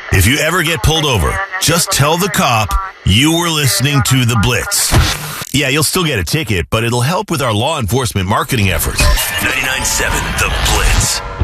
If you ever get pulled over, just tell the cop you were listening to The Blitz. Yeah, you'll still get a ticket, but it'll help with our law enforcement marketing efforts. 99.7 The Blitz.